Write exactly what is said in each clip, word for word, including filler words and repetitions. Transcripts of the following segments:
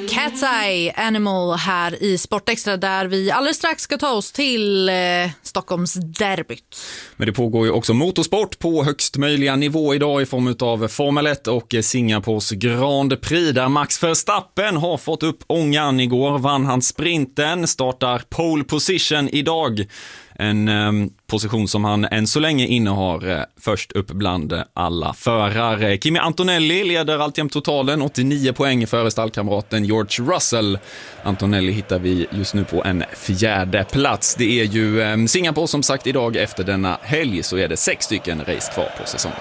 Cat's Eye Animal här i Sportextra, där vi alldeles strax ska ta oss till eh, Stockholms derbyt. Men det pågår ju också motorsport på högst möjliga nivå idag i form av Formel ett och Singapores Grand Prix, där Max Verstappen har fått upp ångan. Igår vann han sprinten, startar pole position idag. En eh, position som han än så länge innehar eh, först upp bland alla förare. Kimi Antonelli leder alltjämt totalen, åttionio poäng före stallkamraten George Russell. Antonelli hittar vi just nu på en fjärde plats. Det är ju eh, Singapore som sagt idag. Efter denna helg så är det sex stycken race kvar på säsongen.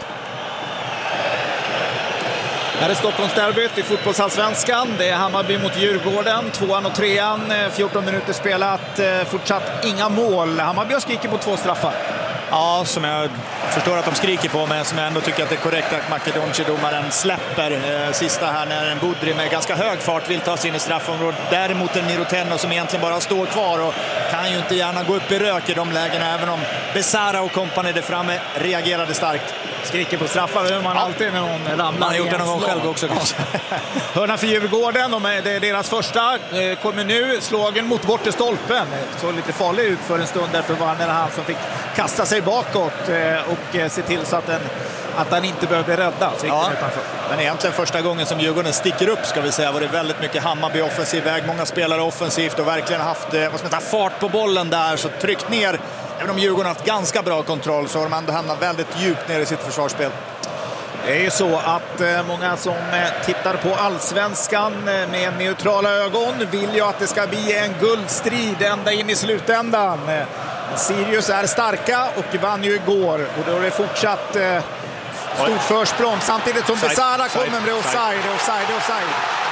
Här är Stockholmsderbyt i fotbollsallsvenskan. Det är Hammarby mot Djurgården. Tvåan och trean, fjorton minuter spelat. Fortsatt inga mål. Hammarby har skrikit på två straffar. Ja, som jag förstår att de skriker på, men som jag ändå tycker att det är korrekt att Makedonci-domaren släpper eh, sista här när en Budri med ganska hög fart vill ta sig in i straffområdet. Däremot en Mirotenno som egentligen bara står kvar och kan ju inte gärna gå upp i rök i de lägena, även om Besara och kompani där framme reagerade starkt. Skriker på straffar, det gör man ja. alltid när någon ramlar. Man har gjort det någon gång själv också. Hörna för Djurgården, de är, det är deras första. Kommer nu slagen mot bortre stolpen. Så lite farlig ut för en stund, därför var det han som fick kasta sig bakåt och se till så att den att han inte behövde rädda. Så ja, men egentligen första gången som Djurgården sticker upp, ska vi säga, var det väldigt mycket Hammarby offensiv väg. Många spelare offensivt och verkligen haft vad ska man säga, fart på bollen där, så tryckt ner. Även om Djurgården haft ganska bra kontroll så har de ändå hamnat väldigt djupt ner i sitt försvarsspel. Det är ju så att eh, många som eh, tittar på allsvenskan eh, med neutrala ögon vill ju att det ska bli en guldstrid ända in i slutändan. Eh, Sirius är starka och vann ju igår, och då är det fortsatt eh, stort försprång samtidigt som Besara kommer med offside, offside, offside.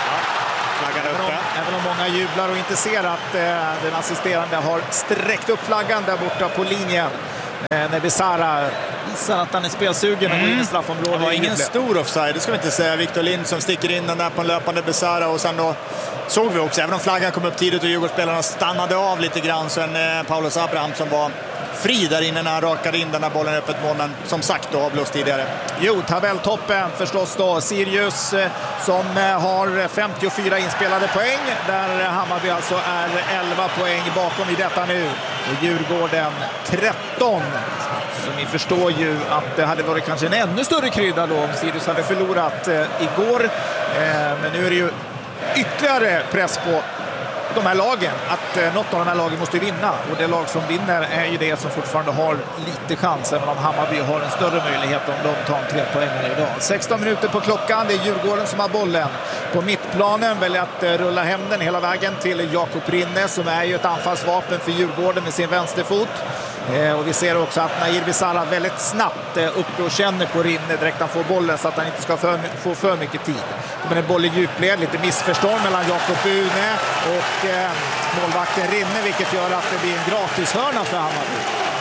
Även om, även om många jublar och inte ser att eh, den assisterande har sträckt upp flaggan där borta på linjen. Eh, när Besara visar att han är spelsugen och går in i straffområdet. Det var ingen stor offside, det ska vi inte säga. Victor Lind som sticker in den där på en löpande Besara, och sen då såg vi också, även om flaggan kom upp tidigt och Djurgårdsspelarna stannade av lite grann, så en eh, Paulus Abraham som var fri där inne när han rakade in den där bollen öppet mål, men som sagt då avblåst tidigare. Jo, tabelltoppen förstås då. Sirius eh, som eh, har femtiofyra inspelade poäng, där Hammarby alltså är elva poäng bakom i detta nu. Och Djurgården tretton. Så ni förstår ju att det hade varit kanske en ännu större krydda då om Sirius hade förlorat eh, igår. Eh, men nu är det ju ytterligare press på de här lagen, att eh, något av de här lagen måste vinna, och det lag som vinner är ju det som fortfarande har lite chans, även om Hammarby har en större möjlighet om de tar en tre poängare idag. sexton minuter på klockan, det är Djurgården som har bollen på mittplanen, väljer att eh, rulla hem den hela vägen till Jakob Rinne, som är ju ett anfallsvapen för Djurgården med sin vänsterfot. Eh, och vi ser också att Nair Besara väldigt snabbt eh, uppe och känner på Rinne direkt han får bollen, så att han inte ska för, få för mycket tid. Men en boll i djupled, lite missförstånd mellan Jakob Une och eh, målvakten Rinne, vilket gör att det blir en gratishörna för Hammarby.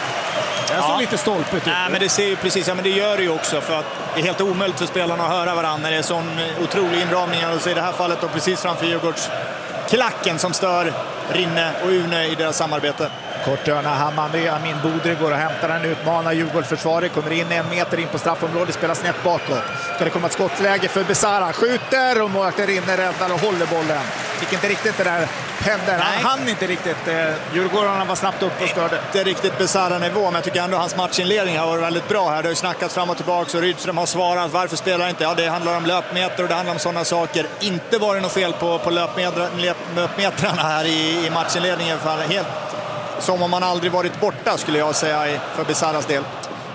Det är ja. så lite stolpet ut. Nej, men det ser ju precis, ja, men det gör det ju också, för att det är helt omöjligt för spelarna att höra varandra när det är sån otrolig inramning, och så i det här fallet då precis framför Djurgårds klacken som stör Rinne och Une i deras samarbete. Korthörna, Hammarby, Amin Budri går och hämtar en, utmanar Djurgårdsförsvaret, kommer in en meter in på straffområdet, spelar snett bakåt. Ska det komma ett skottläge för Besara, skjuter och målvakten Rinne räddar och håller bollen. Fick inte riktigt det där händer, han hann inte riktigt. Djurgårdarna var snabbt upp och störde. Det är riktigt Besara-nivå, men jag tycker ändå hans matchinledning har varit väldigt bra här. Det har ju snackats fram och tillbaka, och Rydström har svarat, varför spelar inte? Ja, det handlar om löpmeter och det handlar om sådana saker. Inte var det något fel på, på löpmeter, löpmetrarna här i, i matchinledningen, för helt som om man aldrig varit borta, skulle jag säga, för Besaras del.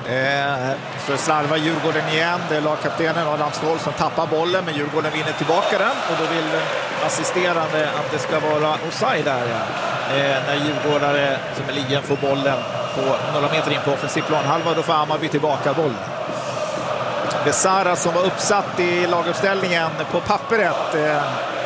Eh, så slarvar Djurgården igen. Det är lagkaptenen Adam Ståhl som tappar bollen, men Djurgården vinner tillbaka den, och då vill den assisterande att det ska vara offside där, ja. eh, när Djurgårdare som är ligan får bollen på några meter in på offensiv planhalva, då får Hammarby tillbaka bollen. Besara som var uppsatt i laguppställningen på pappret, eh,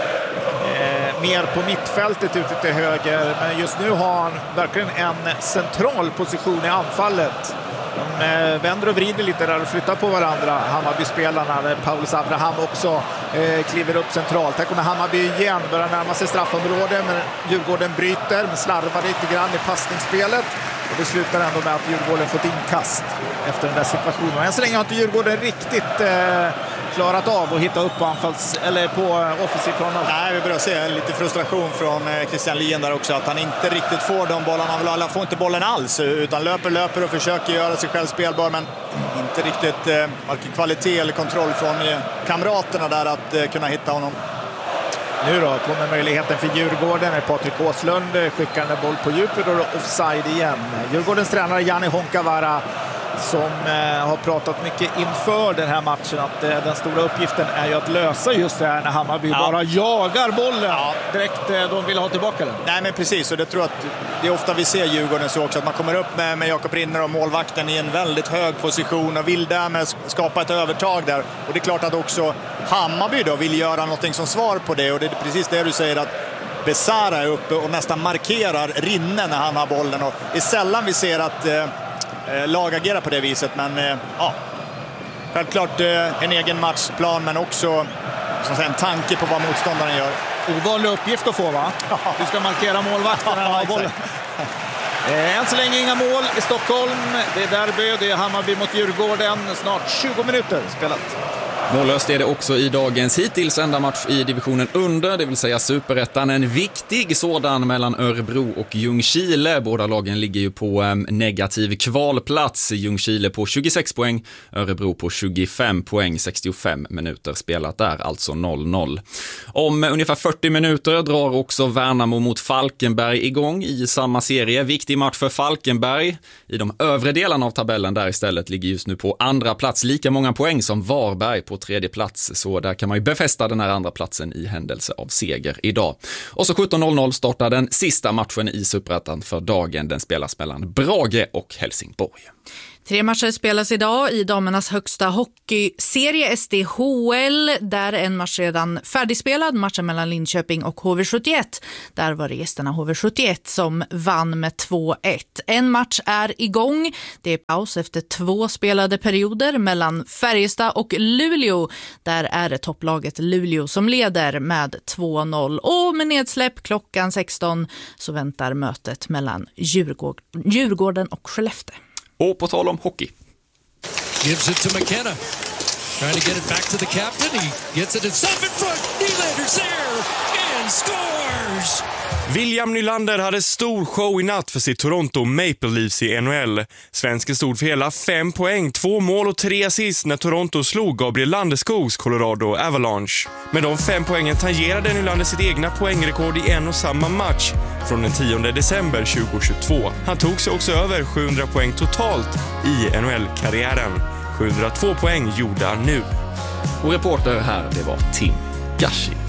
mer på mittfältet ute till höger, men just nu har han verkligen en central position i anfallet. De eh, vänder och vrider lite där och flyttar på varandra, Hammarby-spelarna, där Paulus Abraham också eh, kliver upp centralt. Här kommer Hammarby igen, börjar närma sig straffområdet, men Djurgården bryter, men slarvar lite grann i passningsspelet, och det slutar ändå med att Djurgården fått inkast efter den där situationen. Och än så länge har inte Djurgården riktigt eh, klarat av att hitta upp på anfalls eller på offensiv plan. Nej, vi börjar se lite frustration från Christian Lien där också, att han inte riktigt får de bollarna han vill ha. Han får inte bollen alls, utan löper, löper och försöker göra sig själv spelbar, men inte riktigt eh, varken kvalitet eller kontroll från eh, kamraterna där att eh, kunna hitta honom. Nu då kommer möjligheten för Djurgården. Patrik Åslund skickar en boll på djupet och offside igen. Djurgårdens tränare Jani Honkavara som eh, har pratat mycket inför den här matchen att eh, den stora uppgiften är ju att lösa just det här när Hammarby ja. bara jagar bollen ja. direkt eh, de vill ha tillbaka den. Nej men precis, och det tror jag att det är ofta vi ser Djurgården så också, att man kommer upp med, med Jakob Rinner och målvakten i en väldigt hög position och vill därmed skapa ett övertag där. Och det är klart att också Hammarby då vill göra någonting som svar på det, och det är precis det du säger, att Besara är uppe och nästan markerar Rinner när han har bollen, och det är sällan vi ser att eh, lag agerar på det viset, men eh, ja, självklart eh, en egen matchplan, men också så säga, en tanke på vad motståndaren gör. Ovanlig uppgift att få, va? Du ska markera målvakten när han har bollen. Än så länge inga mål i Stockholm. Det är derby, det är Hammarby mot Djurgården. Snart tjugo minuter spelat. Mållöst är det också i dagens hittills enda match i divisionen under, det vill säga Superettan. En viktig sådan mellan Örebro och Ljungskile. Båda lagen ligger ju på en negativ kvalplats. Ljungskile på tjugosex poäng, Örebro på tjugofem poäng, sextiofem minuter spelat där, alltså noll noll. Om ungefär fyrtio minuter drar också Värnamo mot Falkenberg igång i samma serie. Viktig match för Falkenberg. I de övre delarna av tabellen där istället ligger just nu på andra plats lika många poäng som Varberg på tredje plats, så där kan man ju befästa den här andra platsen i händelse av seger idag. Och så sjutton noll noll startar den sista matchen i Superettan för dagen. Den spelas mellan Brage och Helsingborg. Tre matcher spelas idag i damernas högsta hockeyserie S D H L. Där är en match redan färdigspelad, matchen mellan Linköping och H V sjuttioett. Där var det gästerna H V sjuttioett som vann med två ett. En match är igång. Det är paus efter två spelade perioder mellan Färjestad och Luleå. Där är det topplaget Luleå som leder med två noll. Och med nedsläpp klockan sexton så väntar mötet mellan Djurgården och Skellefteå. Och på tal om hockey. Gives it to McKenna. Trying to get it back to the captain. He gets it himself in front. Nylander's there and scores! William Nylander hade stor show i natt för sitt Toronto Maple Leafs i N H L. Svensken stod för hela fem poäng, två mål och tre assist när Toronto slog Gabriel Landeskogs Colorado Avalanche. Med de fem poängen tangerade Nylander sitt egna poängrekord i en och samma match från den tionde december tjugohundratjugotvå. Han tog sig också över sjuhundra poäng totalt i N H L-karriären. sjuhundratvå poäng gjorde han nu. Och reporter här, det var Tim Gashi.